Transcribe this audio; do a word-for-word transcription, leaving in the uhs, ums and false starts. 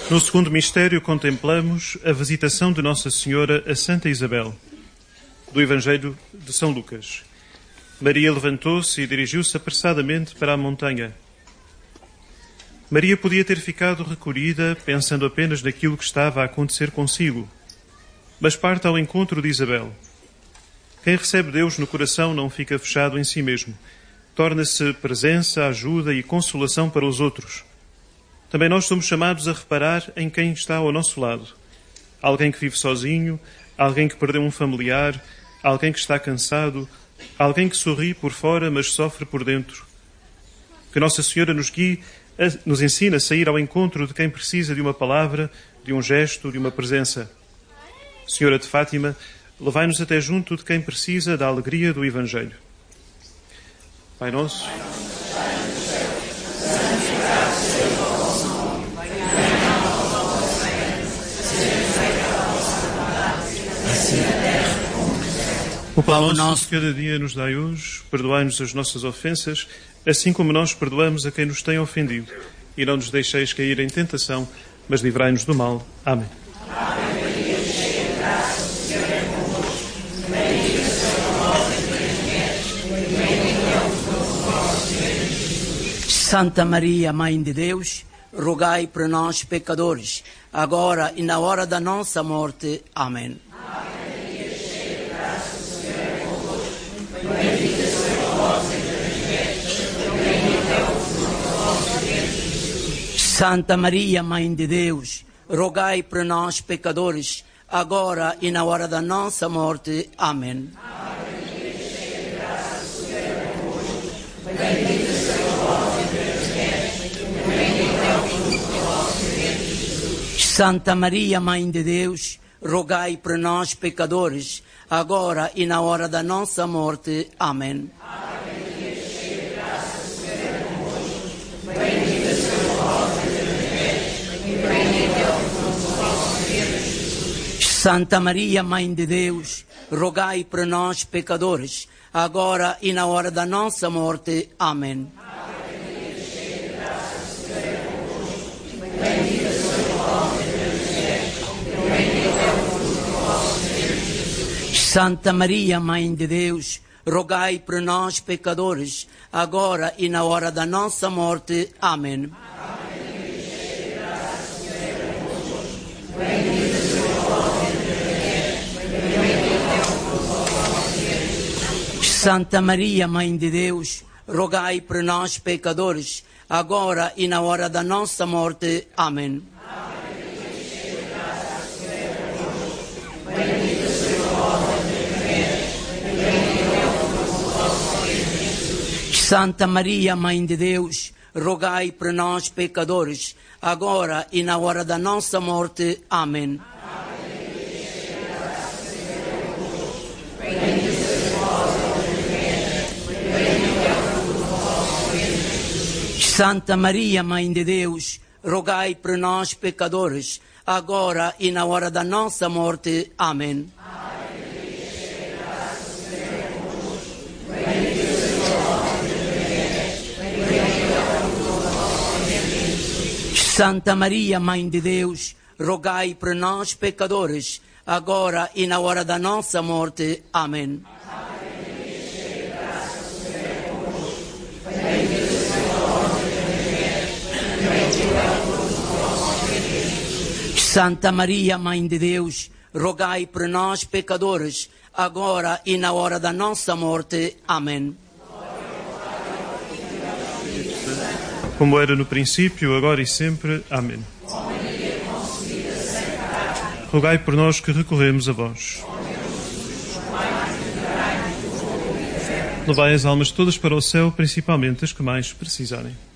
No segundo mistério contemplamos a visitação de Nossa Senhora a Santa Isabel. Do Evangelho de São Lucas. Maria levantou-se e dirigiu-se apressadamente para a montanha. Maria podia ter ficado recolhida, pensando apenas naquilo que estava a acontecer consigo. Mas parte ao encontro de Isabel. Quem recebe Deus no coração não fica fechado em si mesmo. Torna-se presença, ajuda e consolação para os outros. Também nós somos chamados a reparar em quem está ao nosso lado. Alguém que vive sozinho, alguém que perdeu um familiar, alguém que está cansado, alguém que sorri por fora, mas sofre por dentro. Que Nossa Senhora nos guie, nos ensine a sair ao encontro de quem precisa de uma palavra, de um gesto, de uma presença. Senhora de Fátima, levai-nos até junto de quem precisa da alegria do Evangelho. Pai nosso, o pão nosso cada dia nos dai hoje, perdoai-nos as nossas ofensas, assim como nós perdoamos a quem nos tem ofendido. E não nos deixeis cair em tentação, mas livrai-nos do mal. Amém. Santa Maria, Mãe de Deus, rogai por nós, pecadores, agora e na hora da nossa morte. Amém. Santa Maria, Mãe de Deus, rogai por nós, pecadores, agora e na hora da nossa morte. Amém. Santa Maria, Mãe de Deus, rogai por nós, pecadores, agora e na hora da nossa morte. Amém. Santa Maria, Mãe de Deus, rogai por nós, pecadores, agora e na hora da nossa morte. Amém. Santa Maria, Mãe de Deus, rogai por nós, pecadores, agora e na hora da nossa morte. Amém. Santa Maria, Mãe de Deus, rogai por nós, pecadores, agora e na hora da nossa morte. Amém. Santa Maria, Mãe de Deus, rogai por nós, pecadores, agora e na hora da nossa morte. Amém. Santa Maria, Mãe de Deus, rogai por nós, pecadores, agora e na hora da nossa morte. Amém. Santa Maria, Mãe de Deus, rogai por nós, pecadores, agora e na hora da nossa morte. Amém. Santa Maria, Mãe de Deus, rogai por nós, pecadores, agora e na hora da nossa morte. Amém. Como era no princípio, agora e sempre. Amém. Rogai por nós que recorremos a vós. Levai as almas todas para o céu, principalmente as que mais precisarem.